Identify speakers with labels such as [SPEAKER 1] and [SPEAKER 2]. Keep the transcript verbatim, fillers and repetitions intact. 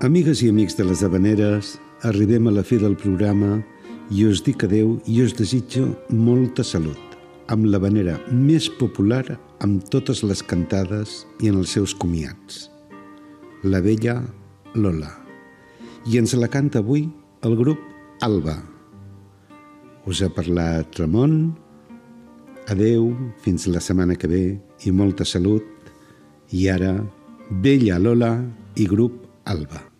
[SPEAKER 1] Amigues i amics de les Havaneres, arribem a la fi del programa i us dic adeu i us desitjo molta salut, amb l'havanera més popular amb totes les cantades i en els seus comiats. La vella Lola. I ens la canta avui el grup Alba. Us ha parlat Ramon. Adeu, fins la setmana que ve i molta salut. I ara, vella Lola i grup Alba.